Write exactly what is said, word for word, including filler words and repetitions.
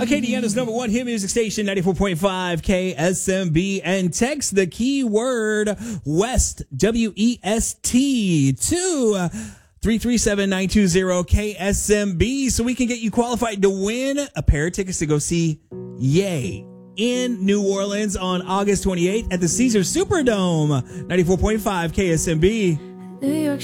Acadiana's number one hit music station, ninety-four point five K S M B, and text the keyword West, W E S T, to three three seven nine two zero K S M B so we can get you qualified to win a pair of tickets to go see Ye in New Orleans on August twenty-eighth at the Caesars Superdome. ninety-four point five K S M B. New York